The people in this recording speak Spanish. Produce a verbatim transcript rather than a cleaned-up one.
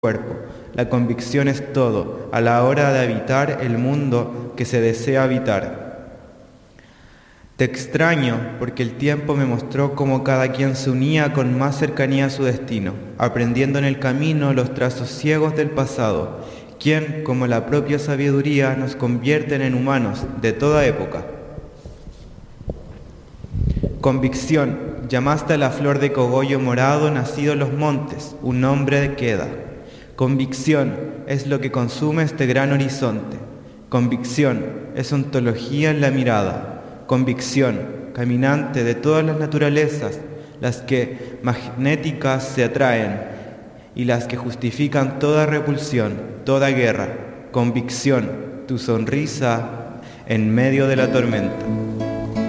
cuerpo. La convicción es todo a la hora de habitar el mundo que se desea habitar. Te extraño porque el tiempo me mostró cómo cada quien se unía con más cercanía a su destino, aprendiendo en el camino los trazos ciegos del pasado, quien, como la propia sabiduría, nos convierten en humanos de toda época. Convicción, llamaste a la flor de cogollo morado nacido en los montes, un nombre queda. Convicción es lo que consume este gran horizonte. Convicción es ontología en la mirada. Convicción, caminante de todas las naturalezas, las que magnéticas se atraen y las que justifican toda repulsión, toda guerra. Convicción, tu sonrisa en medio de la tormenta.